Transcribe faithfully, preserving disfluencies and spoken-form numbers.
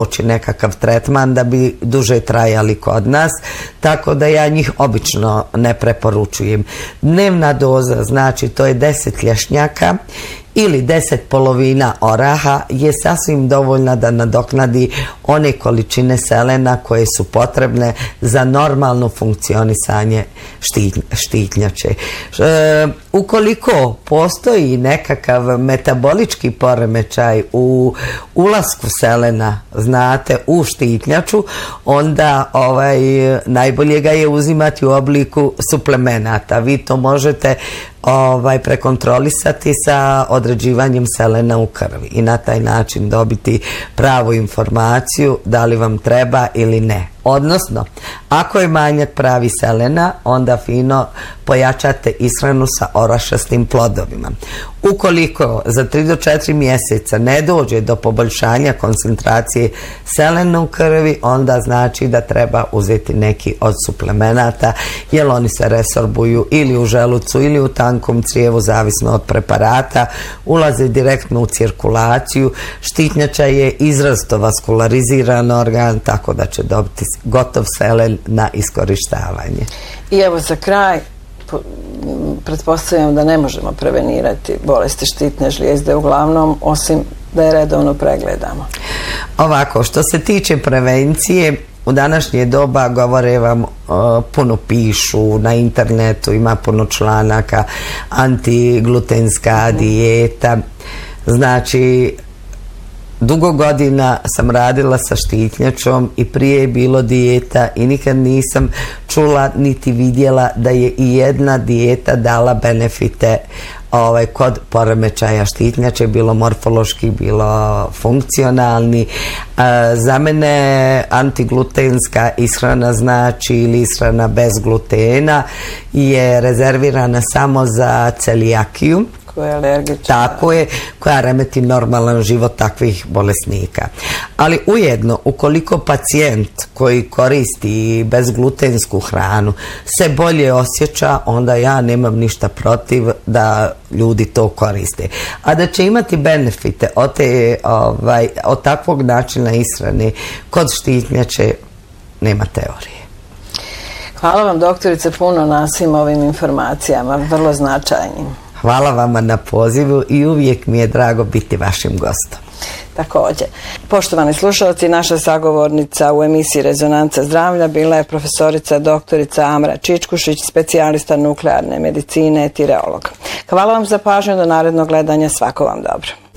ući nekakav tretman da bi duže trajali kod nas, tako da ja njih obično ne preporučujem. Dnevna doza, znači to je deset lješnjaka ili deset polovina oraha je sasvim dovoljna da nadoknadi one količine selena koje su potrebne za normalno funkcionisanje štitnjače. E, ukoliko postoji nekakav metabolički poremećaj u ulasku selena, znate, u štitnjaču, onda ovaj, najbolje ga je uzimati u obliku suplemenata. Vi to možete ovaj, prekontrolisati sa određivanjem selena u krvi i na taj način dobiti pravu informaciju da li vam treba ili ne. Odnosno, ako je manjak pravi selena, onda fino pojačate ishranu sa orašastim plodovima. Ukoliko za tri do četiri mjeseca ne dođe do poboljšanja koncentracije selena u krvi, onda znači da treba uzeti neki od suplemenata, jer oni se resorbuju ili u želucu ili u tankom crijevu, zavisno od preparata, ulaze direktno u cirkulaciju. Štitnjača je izrazito vaskulariziran organ, tako da će dobiti gotov selen na iskorištavanje. I evo za kraj, pretpostavljam da ne možemo prevenirati bolesti štitne žlijezde uglavnom, osim da je redovno pregledamo. Ovako, što se tiče prevencije, u današnje doba govore vam, puno pišu na internetu, ima puno članaka, antiglutenska dijeta, znači dugo godina sam radila sa štitnjačom i prije je bilo dijeta i nikad nisam čula niti vidjela da je i jedna dijeta dala benefite ovaj, kod poremećaja štitnjače, bilo morfološki, bilo funkcionalni. E, za mene antiglutenska ishrana, znači ili ishrana bez glutena, je rezervirana samo za celijakiju, koja je alergična. Tako je, koja remeti normalan život takvih bolesnika. Ali ujedno, ukoliko pacijent koji koristi bezglutensku hranu se bolje osjeća, onda ja nemam ništa protiv da ljudi to koriste. A da će imati benefite od, te, ovaj, od takvog načina ishrane kod štitnjače, nema teorije. Hvala vam, doktorice, puno na svim ovim informacijama, vrlo značajnim. Hvala vama na pozivu i uvijek mi je drago biti vašim gostom. Također. Poštovani slušalci, naša sagovornica u emisiji Rezonanca zdravlja bila je profesorica doktorica Amra Čičkušić, specijalista nuklearne medicine, tireolog. Hvala vam za pažnju, do narednog gledanja, svako vam dobro.